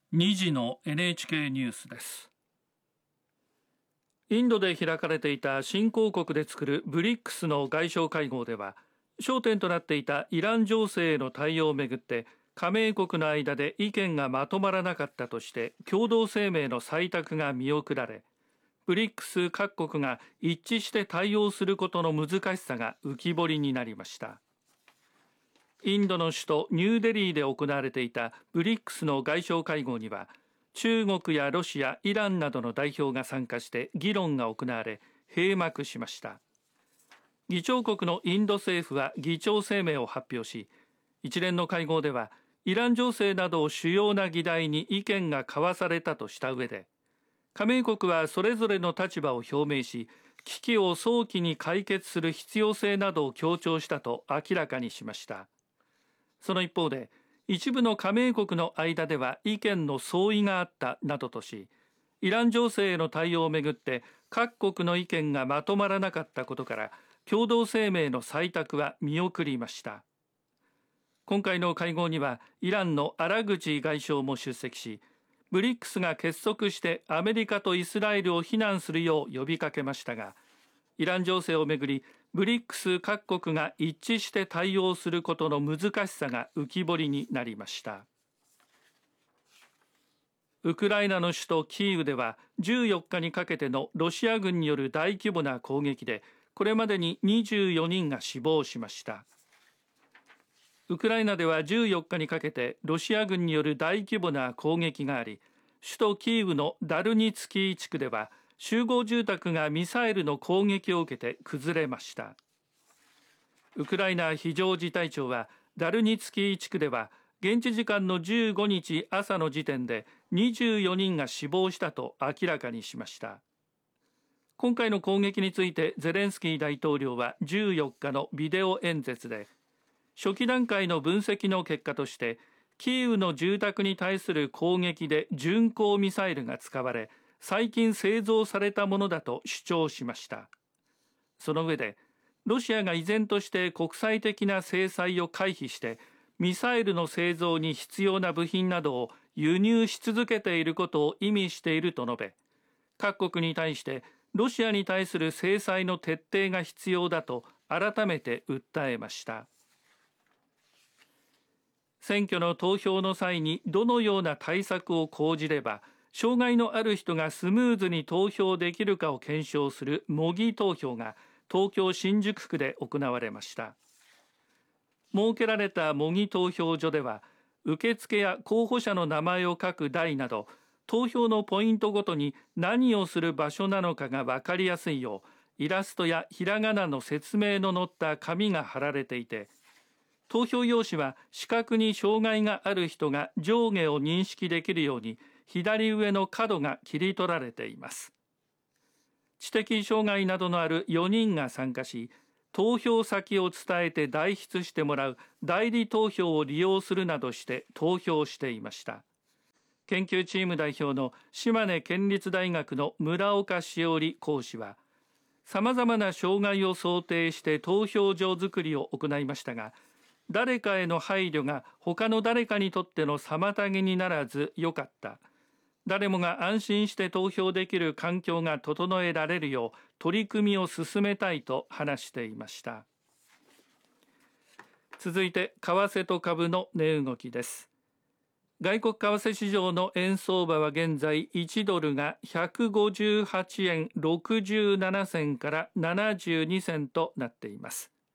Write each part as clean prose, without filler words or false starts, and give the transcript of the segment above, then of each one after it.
2時の NHK ニュースです。インドで開かれていた新興国で作る BRICS の外相会合では、焦点となっていたイラン情勢への対応をめぐって加盟国の間で意見がまとまらなかったとして共同声明の採択が見送られ、BRICS 各国が一致して対応することの難しさが浮き彫りになりました。インドの首都ニューデリーで行われていた BRICS の外相会合には、中国やロシア、イランなどの代表が参加して議論が行われ閉幕しました。議長国のインド政府は議長声明を発表し、一連の会合ではイラン情勢などを主要な議題に意見が交わされたとした上で、加盟国はそれぞれの立場を表明し、危機を早期に解決する必要性などを強調したと明らかにしました。その一方で、一部の加盟国の間では意見の相違があったなどとし、イラン情勢への対応をめぐって各国の意見がまとまらなかったことから、共同声明の採択は見送りました。今回の会合にはイランのアラグチ外相も出席し、BRICS が結束してアメリカとイスラエルを非難するよう呼びかけましたが、イラン情勢をめぐり BRICS 各国が一致して対応することの難しさが浮き彫りになりました。ウクライナの首都キーウでは14日にかけてのロシア軍による大規模な攻撃で、これまでに24人が死亡しました。ウクライナでは14日にかけてロシア軍による大規模な攻撃があり、首都キーウのダルニツキー地区では集合住宅がミサイルの攻撃を受けて崩れました。ウクライナ非常事態庁はダルニツキー地区では現地時間の15日朝の時点で24人が死亡したと明らかにしました。今回の攻撃についてゼレンスキー大統領は14日のビデオ演説で、初期段階の分析の結果としてキーウの住宅に対する攻撃で巡航ミサイルが使われ、最近製造されたものだと主張しました。その上で、ロシアが依然として国際的な制裁を回避してミサイルの製造に必要な部品などを輸入し続けていることを意味していると述べ、各国に対してロシアに対する制裁の徹底が必要だと改めて訴えました。選挙の投票の際にどのような対策を講じれば障害のある人がスムーズに投票できるかを検証する模擬投票が東京新宿区で行われました。設けられた模擬投票所では、受付や候補者の名前を書く台など、投票のポイントごとに何をする場所なのかが分かりやすいよう、イラストやひらがなの説明の載った紙が貼られていて、投票用紙は視覚に障害がある人が上下を認識できるように左上の角が切り取られています。知的障害などのある4人が参加し、投票先を伝えて代筆してもらう代理投票を利用するなどして投票していました。研究チーム代表の島根県立大学の村岡しおり講師は、様々な障害を想定して投票所作りを行いましたが、誰かへの配慮が他の誰かにとっての妨げにならず良かった。誰もが安心して投票できる環境が整えられるよう取り組みを進めたいと話していました。続いて為替と株の値動きです。外国為替市場の円相場は現在1ドルが158円67銭から72銭となっています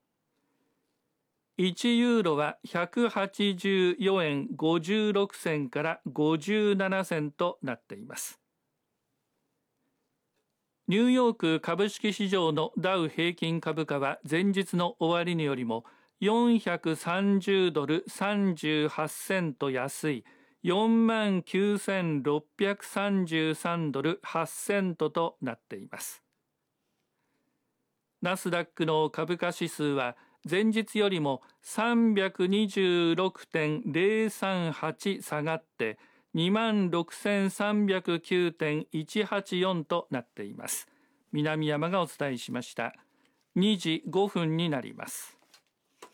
。1ユーロは184円56銭から57銭となっています。ニューヨーク株式市場のダウ平均株価は前日の終値よりも430ドル38セント安い49,633ドル8セントとなっています。ナスダックの株価指数は前日よりも 326.038 下がって26,309.184 となっています。南山がお伝えしました。2時5分になります。